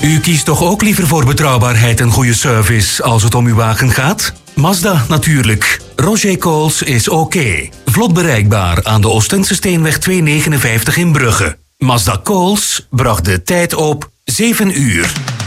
U kiest toch ook liever voor betrouwbaarheid en goede service als het om uw wagen gaat? Mazda natuurlijk. Roger Coles is oké. Vlot bereikbaar aan de Oostense Steenweg 259 in Brugge. Mazda Coles bracht de tijd op 7 uur.